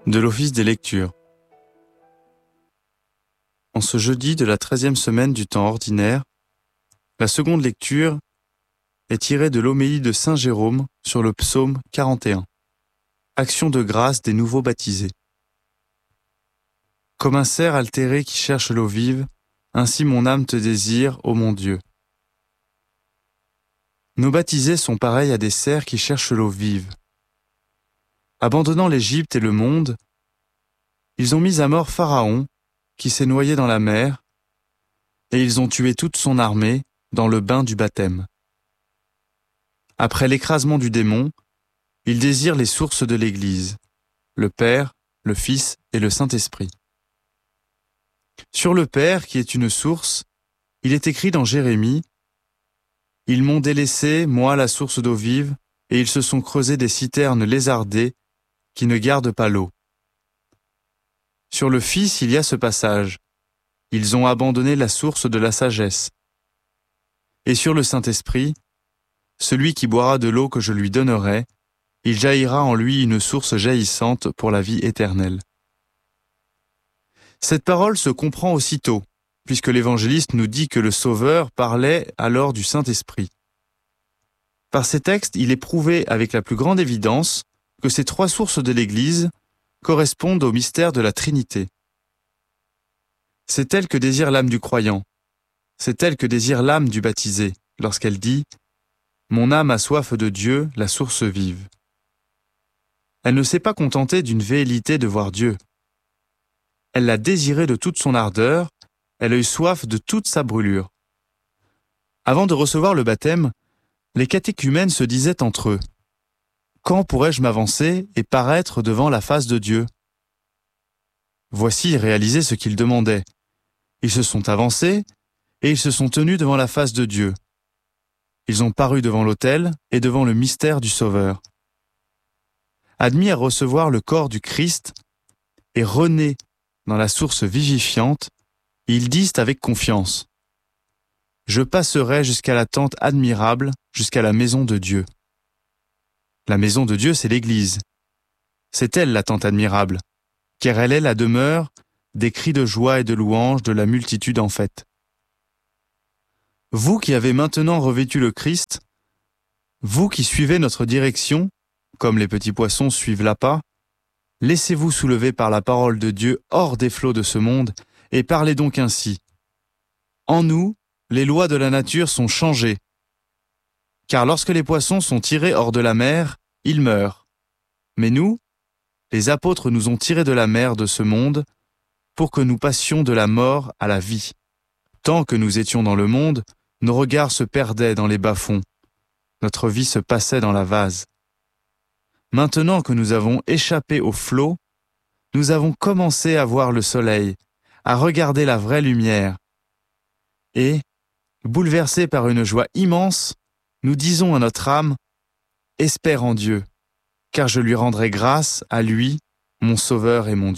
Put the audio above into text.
De l'Office des lectures. En ce jeudi de la 13e semaine du temps ordinaire, la seconde lecture est tirée de l'homélie de Saint Jérôme sur le psaume 41. Action de grâce des nouveaux baptisés. Comme un cerf altéré qui cherche l'eau vive, ainsi mon âme te désire, ô mon Dieu. Nos baptisés sont pareils à des cerfs qui cherchent l'eau vive. Abandonnant l'Égypte et le monde, ils ont mis à mort Pharaon, qui s'est noyé dans la mer, et ils ont tué toute son armée dans le bain du baptême. Après l'écrasement du démon, ils désirent les sources de l'Église, le Père, le Fils et le Saint-Esprit. Sur le Père, qui est une source, il est écrit dans Jérémie « Ils m'ont délaissé, moi la source d'eau vive, et ils se sont creusés des citernes lézardées qui ne gardent pas l'eau. » Sur le Fils, il y a ce passage « Ils ont abandonné la source de la sagesse. » Et sur le Saint-Esprit, « Celui qui boira de l'eau que je lui donnerai, il jaillira en lui une source jaillissante pour la vie éternelle. » Cette parole se comprend aussitôt, puisque l'évangéliste nous dit que le Sauveur parlait alors du Saint-Esprit. Par ces textes, il est prouvé avec la plus grande évidence que ces trois sources de l'Église correspondent au mystère de la Trinité. C'est elle que désire l'âme du croyant, c'est elle que désire l'âme du baptisé, lorsqu'elle dit « Mon âme a soif de Dieu, la source vive ». Elle ne s'est pas contentée d'une velléité de voir Dieu. Elle l'a désiré de toute son ardeur, elle a eu soif de toute sa brûlure. Avant de recevoir le baptême, les catéchumènes se disaient entre eux « Quand pourrais-je m'avancer et paraître devant la face de Dieu ?» Voici réaliser ce qu'ils demandaient. Ils se sont avancés et ils se sont tenus devant la face de Dieu. Ils ont paru devant l'autel et devant le mystère du Sauveur. Admis à recevoir le corps du Christ et renés dans la source vivifiante, ils disent avec confiance « Je passerai jusqu'à la tente admirable, jusqu'à la maison de Dieu. » La maison de Dieu, c'est l'Église. C'est elle la tente admirable, car elle est la demeure des cris de joie et de louange de la multitude en fête. Vous qui avez maintenant revêtu le Christ, vous qui suivez notre direction, comme les petits poissons suivent l'appât, laissez-vous soulever par la parole de Dieu hors des flots de ce monde et parlez donc ainsi. En nous, les lois de la nature sont changées. Car lorsque les poissons sont tirés hors de la mer, ils meurent. Mais nous, les apôtres nous ont tirés de la mer de ce monde pour que nous passions de la mort à la vie. Tant que nous étions dans le monde, nos regards se perdaient dans les bas-fonds. Notre vie se passait dans la vase. Maintenant que nous avons échappé au flot, nous avons commencé à voir le soleil, à regarder la vraie lumière. Et, bouleversés par une joie immense, nous disons à notre âme « Espère en Dieu, car je lui rendrai grâce à lui, mon Sauveur et mon Dieu. »